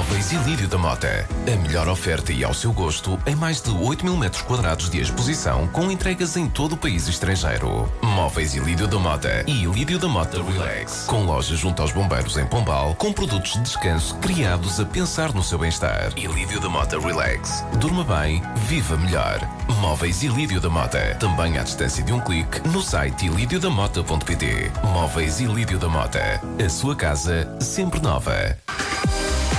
Móveis Ilírio da Mota. A melhor oferta e ao seu gosto em mais de 8.000 metros quadrados de exposição com entregas em todo o país e estrangeiro. Móveis Ilírio da Mota e Ilírio da Mota Relax. Com lojas junto aos bombeiros em Pombal, com produtos de descanso criados a pensar no seu bem-estar. Ilírio da Mota Relax. Durma bem, viva melhor. Móveis Ilírio da Mota. Também à distância de um clique no site ilidiodamota.pt. Móveis Ilírio da Mota. A sua casa sempre nova.